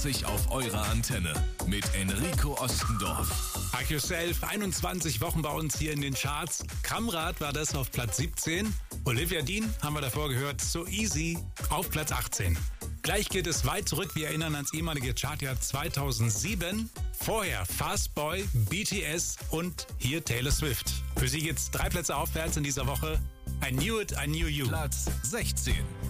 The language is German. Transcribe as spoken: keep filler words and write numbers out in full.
sich auf eurer Antenne mit Enrico Ostendorf. Hack Yourself, einundzwanzig Wochen bei uns hier in den Charts. Kamrat war das auf Platz siebzehn. Olivia Dean haben wir davor gehört, So Easy auf Platz achtzehn. Gleich geht es weit zurück, wir erinnern ans ehemalige Chartjahr zweitausendsieben. Vorher Fastboy, B T S und hier Taylor Swift. Für sie geht's drei Plätze aufwärts in dieser Woche. I Knew It, I Knew You. Platz sechzehn.